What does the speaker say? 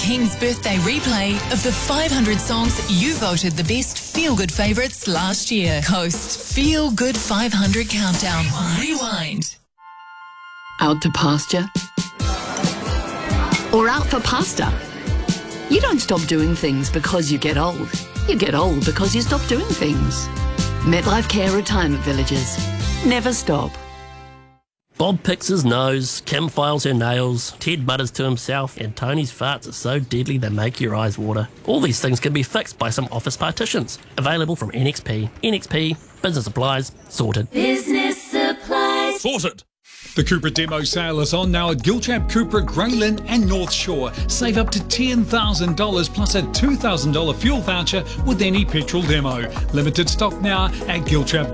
King's birthday replay of the 500 songs you voted the best feel-good favourites last year. Coast Feel Good 500 Countdown. Rewind. Out to pasture? Or out for pasta? You don't stop doing things because you get old. You get old because you stop doing things. MetLife Care Retirement Villages. Never stop. Bob picks his nose, Kim files her nails, Ted mutters to himself, and Tony's farts are so deadly they make your eyes water. All these things can be fixed by some office partitions. Available from NXP. NXP, business supplies, sorted. Business supplies. Sorted. The Cupra demo sale is on now at Gilchap, Cupra, Greyland and North Shore. Save up to $10,000 plus a $2,000 fuel voucher with any petrol demo. Limited stock now at Gilchap.